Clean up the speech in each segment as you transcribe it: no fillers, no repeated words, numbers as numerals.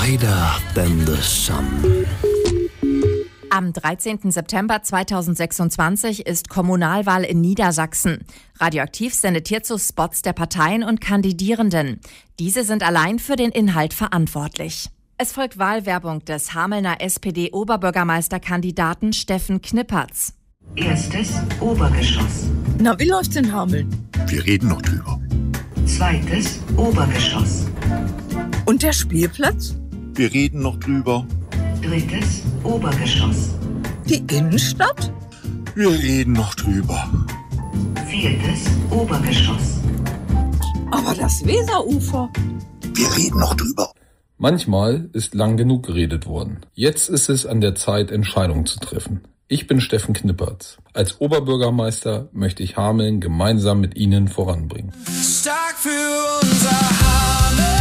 brighter than the sun. Am 13. September 2026 ist Kommunalwahl in Niedersachsen. Radioaktiv sendet hierzu Spots der Parteien und Kandidierenden. Diese sind allein für den Inhalt verantwortlich. Es folgt Wahlwerbung des Hamelner SPD-Oberbürgermeisterkandidaten Steffen Knippertz. Erstes Obergeschoss. Na, wie läuft's in Hameln? Wir reden noch drüber. Zweites Obergeschoss. Und der Spielplatz? Wir reden noch drüber. Drittes Obergeschoss. Die Innenstadt? Wir reden noch drüber. Viertes Obergeschoss. Aber das Weserufer? Wir reden noch drüber. Manchmal ist lang genug geredet worden. Jetzt ist es an der Zeit, Entscheidungen zu treffen. Ich bin Steffen Knippertz. Als Oberbürgermeister möchte ich Hameln gemeinsam mit Ihnen voranbringen. Stark für unser Hameln.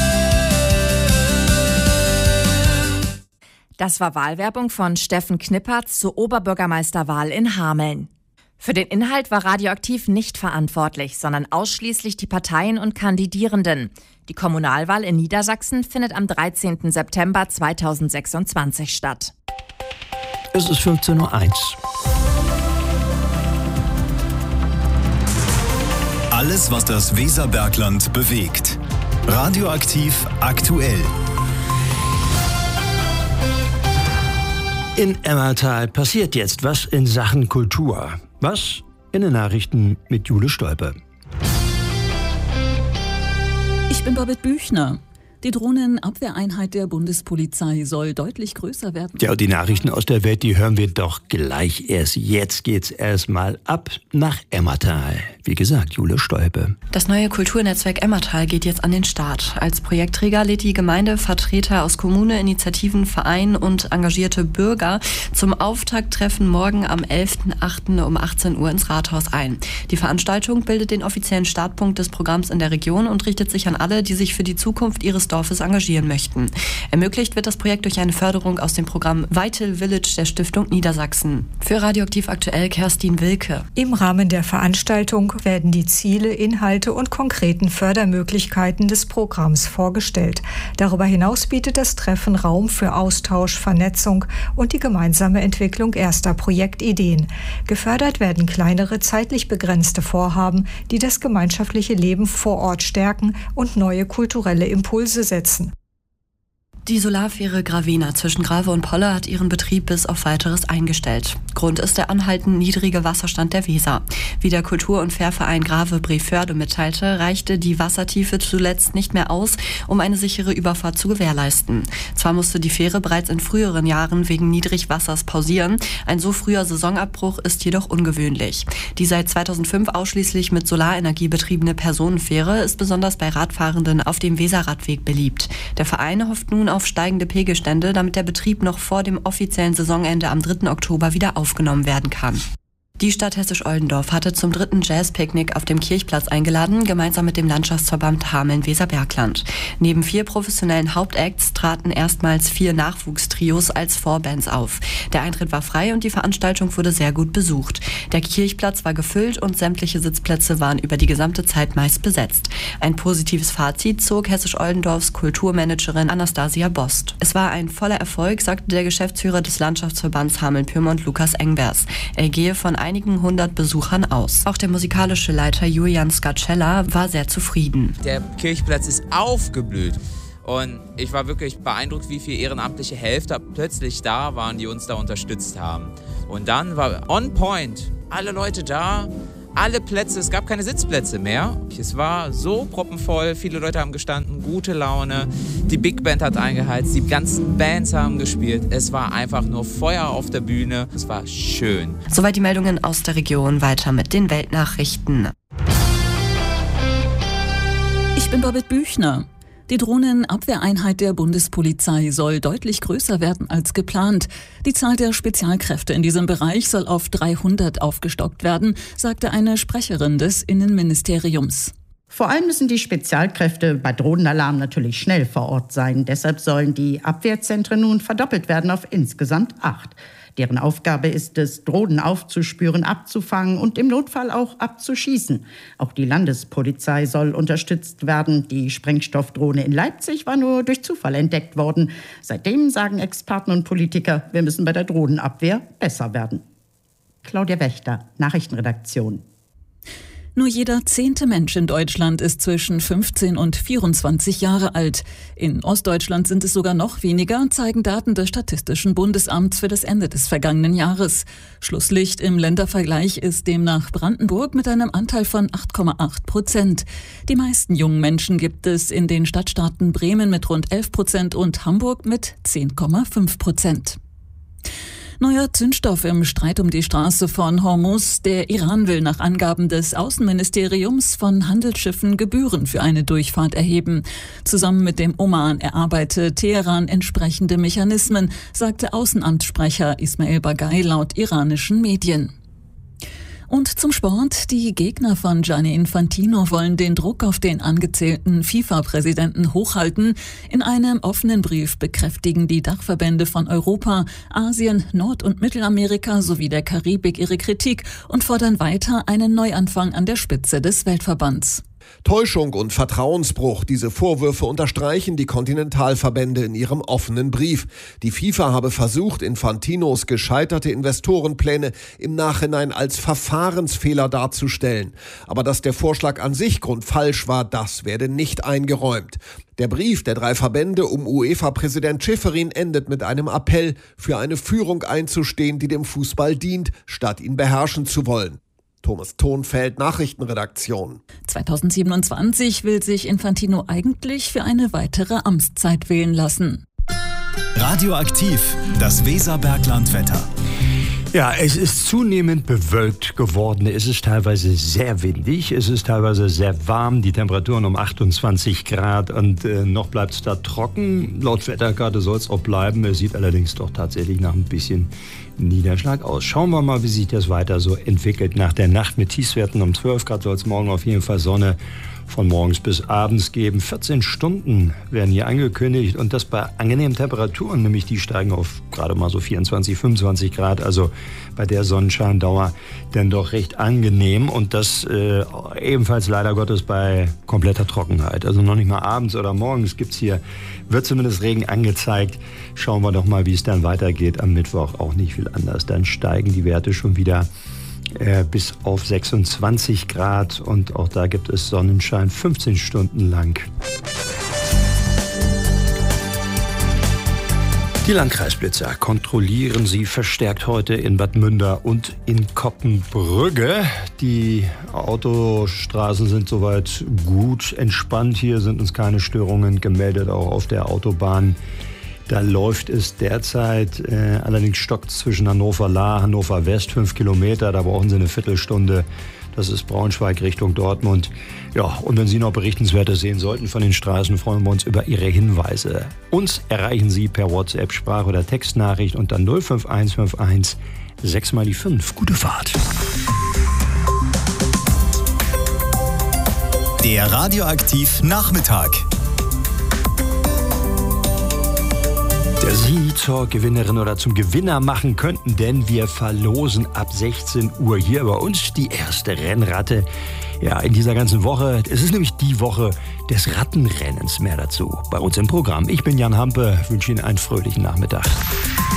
Das war Wahlwerbung von Steffen Knippertz zur Oberbürgermeisterwahl in Hameln. Für den Inhalt war Radioaktiv nicht verantwortlich, sondern ausschließlich die Parteien und Kandidierenden. Die Kommunalwahl in Niedersachsen findet am 13. September 2026 statt. Es ist 15:01 Uhr. Alles, was das Weserbergland bewegt. Radioaktiv aktuell. In Emmertal passiert jetzt was in Sachen Kultur. Was? In den Nachrichten mit Jule Stolpe. Ich bin Babette Büchner. Die Drohnenabwehreinheit der Bundespolizei soll deutlich größer werden. Ja, und die Nachrichten aus der Welt, die hören wir doch gleich erst. Jetzt geht's erstmal ab nach Emmertal. Wie gesagt, Jule Stolpe. Das neue Kulturnetzwerk Emmertal geht jetzt an den Start. Als Projektträger lädt die Gemeinde Vertreter aus Kommune, Initiativen, Vereinen und engagierte Bürger zum Auftakttreffen morgen am 11.08. um 18 Uhr ins Rathaus ein. Die Veranstaltung bildet den offiziellen Startpunkt des Programms in der Region und richtet sich an alle, die sich für die Zukunft ihres Dorfes engagieren möchten. Ermöglicht wird das Projekt durch eine Förderung aus dem Programm Vital Village der Stiftung Niedersachsen. Für Radioaktiv aktuell Kerstin Wilke. Im Rahmen der Veranstaltung werden die Ziele, Inhalte und konkreten Fördermöglichkeiten des Programms vorgestellt. Darüber hinaus bietet das Treffen Raum für Austausch, Vernetzung und die gemeinsame Entwicklung erster Projektideen. Gefördert werden kleinere, zeitlich begrenzte Vorhaben, die das gemeinschaftliche Leben vor Ort stärken und neue kulturelle Impulse setzen. Die Solarfähre Gravena zwischen Grave und Polle hat ihren Betrieb bis auf Weiteres eingestellt. Grund ist der anhaltend niedrige Wasserstand der Weser. Wie der Kultur- und Fährverein Grave-Brevörde mitteilte, reichte die Wassertiefe zuletzt nicht mehr aus, um eine sichere Überfahrt zu gewährleisten. Zwar musste die Fähre bereits in früheren Jahren wegen Niedrigwassers pausieren, ein so früher Saisonabbruch ist jedoch ungewöhnlich. Die seit 2005 ausschließlich mit Solarenergie betriebene Personenfähre ist besonders bei Radfahrenden auf dem Weserradweg beliebt. Der Verein hofft nun auf steigende Pegelstände, damit der Betrieb noch vor dem offiziellen Saisonende am 3. Oktober wieder aufgenommen werden kann. Die Stadt Hessisch-Oldendorf hatte zum 3. Jazz-Picknick auf dem Kirchplatz eingeladen, gemeinsam mit dem Landschaftsverband Hameln-Weserbergland. Neben 4 professionellen Hauptacts traten erstmals 4 Nachwuchstrios als Vorbands auf. Der Eintritt war frei und die Veranstaltung wurde sehr gut besucht. Der Kirchplatz war gefüllt und sämtliche Sitzplätze waren über die gesamte Zeit meist besetzt. Ein positives Fazit zog Hessisch-Oldendorfs Kulturmanagerin Anastasia Bost. Es war ein voller Erfolg, sagte der Geschäftsführer des Landschaftsverbands Hameln-Pyrmont Lukas Engbers. Er gehe von einigen 100 Besuchern aus. Auch der musikalische Leiter Julian Scarcella war sehr zufrieden. Der Kirchplatz ist aufgeblüht. Und ich war wirklich beeindruckt, wie viele ehrenamtliche Helfer plötzlich da waren, die uns da unterstützt haben. Und dann war on point, alle Leute da, alle Plätze, es gab keine Sitzplätze mehr. Es war so proppenvoll, viele Leute haben gestanden, gute Laune. Die Big Band hat eingeheizt, die ganzen Bands haben gespielt. Es war einfach nur Feuer auf der Bühne. Es war schön. Soweit die Meldungen aus der Region. Weiter mit den Weltnachrichten. Ich bin Babette Büchner. Die Drohnenabwehreinheit der Bundespolizei soll deutlich größer werden als geplant. Die Zahl der Spezialkräfte in diesem Bereich soll auf 300 aufgestockt werden, sagte eine Sprecherin des Innenministeriums. Vor allem müssen die Spezialkräfte bei Drohnenalarm natürlich schnell vor Ort sein. Deshalb sollen die Abwehrzentren nun verdoppelt werden auf insgesamt 8. Deren Aufgabe ist es, Drohnen aufzuspüren, abzufangen und im Notfall auch abzuschießen. Auch die Landespolizei soll unterstützt werden. Die Sprengstoffdrohne in Leipzig war nur durch Zufall entdeckt worden. Seitdem sagen Experten und Politiker, wir müssen bei der Drohnenabwehr besser werden. Claudia Wächter, Nachrichtenredaktion. Nur jeder 10. Mensch in Deutschland ist zwischen 15 und 24 Jahre alt. In Ostdeutschland sind es sogar noch weniger, zeigen Daten des Statistischen Bundesamts für das Ende des vergangenen Jahres. Schlusslicht im Ländervergleich ist demnach Brandenburg mit einem Anteil von 8,8%. Die meisten jungen Menschen gibt es in den Stadtstaaten Bremen mit rund 11% und Hamburg mit 10,5%. Neuer Zündstoff im Streit um die Straße von Hormuz. Der Iran will nach Angaben des Außenministeriums von Handelsschiffen Gebühren für eine Durchfahrt erheben. Zusammen mit dem Oman erarbeitet Teheran entsprechende Mechanismen, sagte Außenamtssprecher Ismail Bagay laut iranischen Medien. Und zum Sport. Die Gegner von Gianni Infantino wollen den Druck auf den angezählten FIFA-Präsidenten hochhalten. In einem offenen Brief bekräftigen die Dachverbände von Europa, Asien, Nord- und Mittelamerika sowie der Karibik ihre Kritik und fordern weiter einen Neuanfang an der Spitze des Weltverbands. Täuschung und Vertrauensbruch. Diese Vorwürfe unterstreichen die Kontinentalverbände in ihrem offenen Brief. Die FIFA habe versucht, Infantinos gescheiterte Investorenpläne im Nachhinein als Verfahrensfehler darzustellen. Aber dass der Vorschlag an sich grundfalsch war, das werde nicht eingeräumt. Der Brief der 3 Verbände um UEFA-Präsident Schäferin endet mit einem Appell, für eine Führung einzustehen, die dem Fußball dient, statt ihn beherrschen zu wollen. Thomas Thonfeld, Nachrichtenredaktion. 2027 will sich Infantino eigentlich für eine weitere Amtszeit wählen lassen. Radioaktiv, das Weserberglandwetter. Ja, es ist zunehmend bewölkt geworden. Es ist teilweise sehr windig, es ist teilweise sehr warm, die Temperaturen um 28 Grad und noch bleibt es da trocken. Laut Wetterkarte soll es auch bleiben. Es sieht allerdings doch tatsächlich nach ein bisschen Niederschlag aus. Schauen wir mal, wie sich das weiter so entwickelt. Nach der Nacht mit Tiefstwerten um 12 Grad soll es morgen auf jeden Fall Sonne von morgens bis abends geben. 14 Stunden werden hier angekündigt und das bei angenehmen Temperaturen, nämlich die steigen auf gerade mal so 24, 25 Grad, also bei der Sonnenscheindauer dann doch recht angenehm und das ebenfalls leider Gottes bei kompletter Trockenheit. Also noch nicht mal abends oder morgens wird zumindest Regen angezeigt. Schauen wir doch mal, wie es dann weitergeht. Am Mittwoch auch nicht viel anders. Dann steigen die Werte schon wieder bis auf 26 Grad und auch da gibt es Sonnenschein 15 Stunden lang. Die Landkreisblitzer kontrollieren sie verstärkt heute in Bad Münder und in Coppenbrügge. Die Autostraßen sind soweit gut entspannt. Hier sind uns keine Störungen gemeldet, auch auf der Autobahn. Da läuft es derzeit, allerdings stockt zwischen Hannover-Lahr, Hannover-West 5 Kilometer. Da brauchen Sie eine Viertelstunde. Das ist Braunschweig Richtung Dortmund. Ja, und wenn Sie noch Berichtenswertes sehen sollten von den Straßen, freuen wir uns über Ihre Hinweise. Uns erreichen Sie per WhatsApp, Sprach- oder Textnachricht unter 05151 6 mal die 5. Gute Fahrt. Der Radioaktiv Nachmittag. Der Sie zur Gewinnerin oder zum Gewinner machen könnten, denn wir verlosen ab 16 Uhr hier bei uns die erste Rennratte. Ja, in dieser ganzen Woche. Es ist nämlich die Woche des Rattenrennens. Mehr dazu bei uns im Programm. Ich bin Jan Hampe, wünsche Ihnen einen fröhlichen Nachmittag.